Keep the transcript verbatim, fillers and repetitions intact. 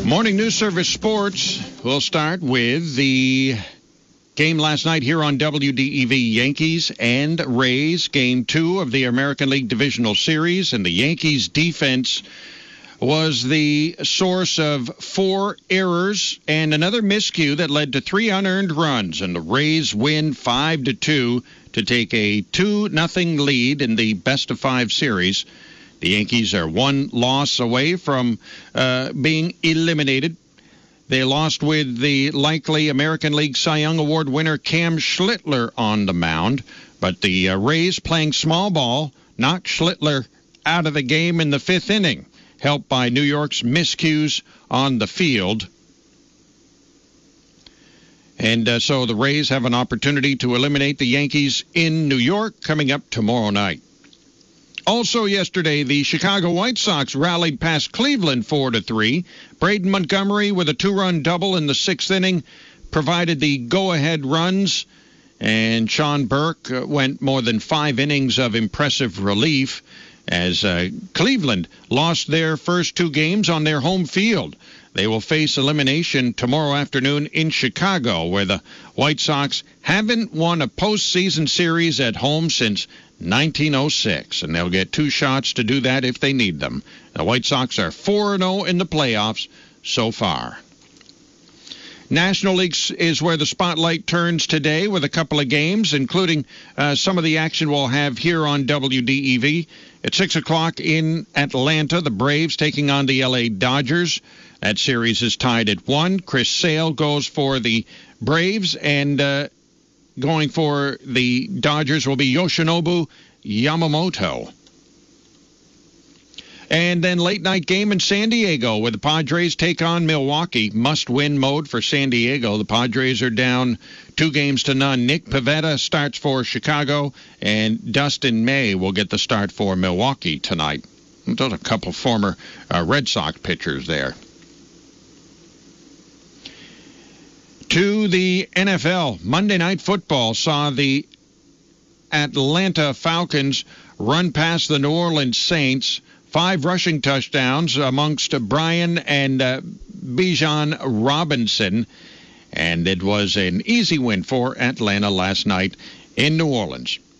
Morning News Service Sports. We'll start with the game last night here on W D E V. Yankees and Rays, game two of the American League Divisional Series, and the Yankees defense was the source of four errors and another miscue that led to three unearned runs, and the Rays win five to two to take a two nothing lead in the best of five series. The Yankees are one loss away from uh, being eliminated. They lost with the likely American League Cy Young Award winner Cam Schlittler on the mound, but the uh, Rays, playing small ball, knocked Schlittler out of the game in the fifth inning, helped by New York's miscues on the field. And uh, so the Rays have an opportunity to eliminate the Yankees in New York coming up tomorrow night. Also yesterday, the Chicago White Sox rallied past Cleveland four to three. Braden Montgomery with a two-run double in the sixth inning provided the go-ahead runs, and Sean Burke uh, went more than five innings of impressive relief as uh, Cleveland lost their first two games on their home field. They will face elimination tomorrow afternoon in Chicago, where the White Sox haven't won a postseason series at home since nineteen oh six, and they'll get two shots to do that if they need them. The White Sox are four and oh in the playoffs so far. National League is where the spotlight turns today with a couple of games, including uh, some of the action we'll have here on W D E V. At six o'clock in Atlanta, the Braves taking on the L A Dodgers. That series is tied at one. Chris Sale goes for the Braves, and uh, going for the Dodgers will be Yoshinobu Yamamoto. And then late night game in San Diego where the Padres take on Milwaukee. Must-win mode for San Diego. The Padres are down two games to none. Nick Pivetta starts for Chicago, and Dustin May will get the start for Milwaukee tonight. Those are a couple former uh, Red Sox pitchers there. To the N F L, Monday Night Football saw the Atlanta Falcons run past the New Orleans Saints. Five rushing touchdowns amongst Brian and uh, Bijan Robinson. And it was an easy win for Atlanta last night in New Orleans.